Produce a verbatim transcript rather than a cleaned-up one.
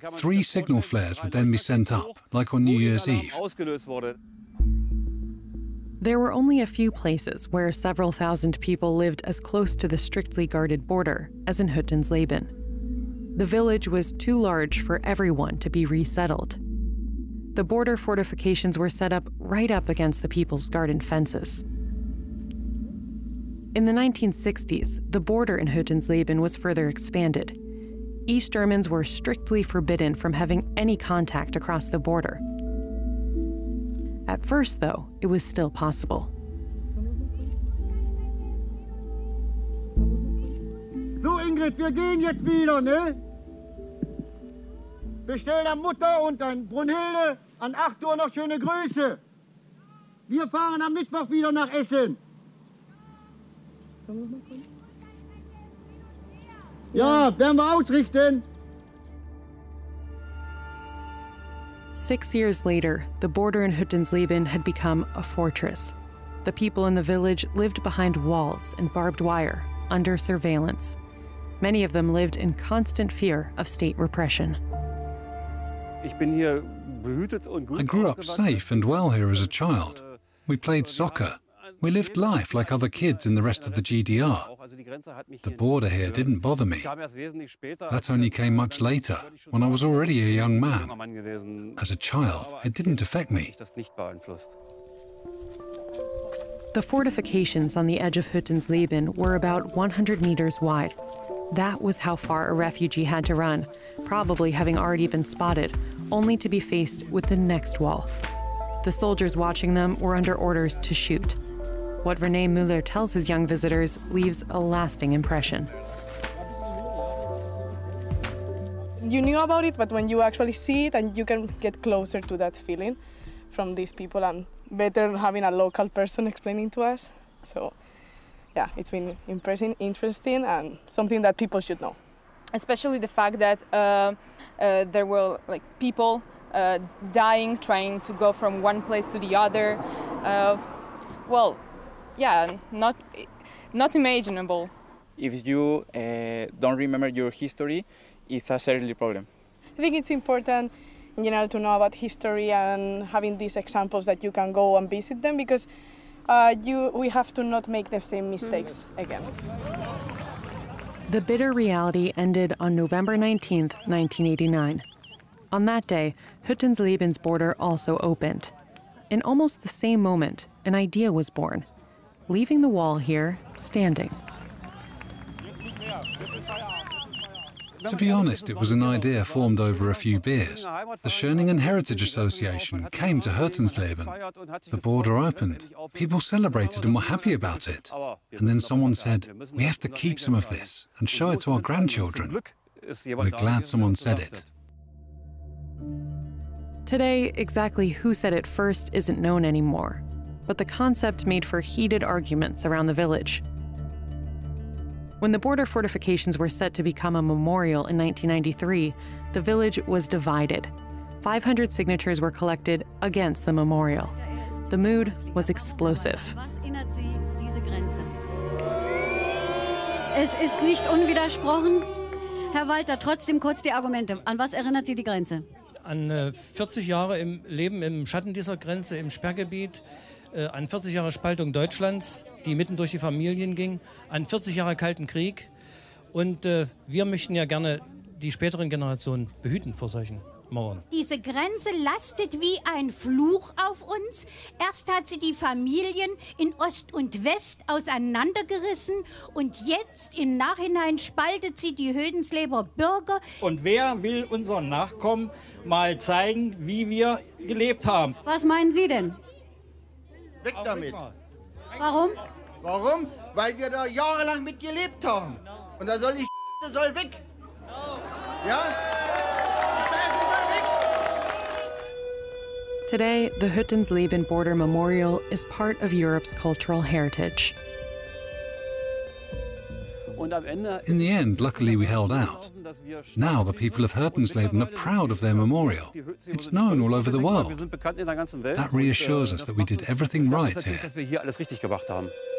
three signal flares would then be sent up, like on New Year's Eve. There were only a few places where several thousand people lived as close to the strictly guarded border as in Hüttensleben. The village was too large for everyone to be resettled. The border fortifications were set up right up against the people's garden fences. In the nineteen sixties, the border in Hüttensleben was further expanded. East Germans were strictly forbidden from having any contact across the border. At first, though, it was still possible. So, Ingrid, wir gehen jetzt wieder, ne? Bestell der Mutter und dein Brunhilde an acht Uhr noch schöne Grüße. Wir fahren am Mittwoch wieder nach Essen. Ja, werden wir ausrichten. Six years later, the border in Hüttensleben had become a fortress. The people in the village lived behind walls and barbed wire, under surveillance. Many of them lived in constant fear of state repression. I grew up safe and well here as a child. We played soccer. We lived life like other kids in the rest of the G D R. The border here didn't bother me. That only came much later, when I was already a young man. As a child, it didn't affect me. The fortifications on the edge of Hüttensleben were about one hundred meters wide. That was how far a refugee had to run, probably having already been spotted, only to be faced with the next wall. The soldiers watching them were under orders to shoot. What René Müller tells his young visitors leaves a lasting impression. You knew about it, but when you actually see it and you can get closer to that feeling from these people, and better having a local person explaining to us. So, yeah, it's been impressive, interesting, and something that people should know. Especially the fact that uh, uh, there were like people uh, dying, trying to go from one place to the other. Uh, well, yeah, not not imaginable. If you uh, don't remember your history, it's a serious problem. I think it's important in general to know about history and having these examples that you can go and visit them, because uh, you we have to not make the same mistakes mm. again. The bitter reality ended on November nineteenth, nineteen eighty-nine. On that day, Hüttensleben's border also opened. In almost the same moment, an idea was born, leaving the wall here standing. To be honest, it was an idea formed over a few beers. The Schöningen Heritage Association came to Hüttensleben. The border opened. People celebrated and were happy about it. And then someone said, we have to keep some of this and show it to our grandchildren. We're glad someone said it. Today, exactly who said it first isn't known anymore, but the concept made for heated arguments around the village. When the border fortifications were set to become a memorial in nineteen ninety-three, the village was divided. five hundred signatures were collected against the memorial. The mood was explosive. Es ist nicht unwidersprochen. Herr Walter, trotzdem kurz die Argumente. An was erinnert Sie die Grenze? An äh, vierzig Jahre im Leben im Schatten dieser Grenze, im Sperrgebiet, äh, an vierzig Jahre Spaltung Deutschlands, die mitten durch die Familien ging, an vierzig Jahre Kalten Krieg. Und äh, wir möchten ja gerne die späteren Generationen behüten vor solchen Mauern. Diese Grenze lastet wie ein Fluch auf uns. Erst hat sie die Familien in Ost und West auseinandergerissen und jetzt im Nachhinein spaltet sie die Hüttensleber Bürger. Und wer will unseren Nachkommen mal zeigen, wie wir gelebt haben? Was meinen Sie denn? Weg damit. Warum? Warum? Weil wir da jahrelang mit gelebt haben. Und da soll die Scheiße soll weg. Ja? Today, the Hüttensleben Border Memorial is part of Europe's cultural heritage. In the end, luckily we held out. Now the people of Hüttensleben are proud of their memorial. It's known all over the world. That reassures us that we did everything right here.